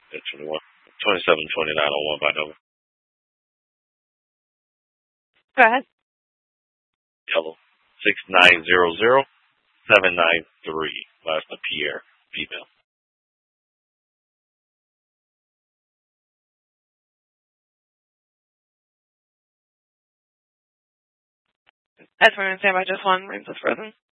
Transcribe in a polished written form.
Yeah, 21. 272901 by number. Go ahead. Yellow. 6900793. Last name Pierre. Female. That's when I stand by just one. Rings is frozen.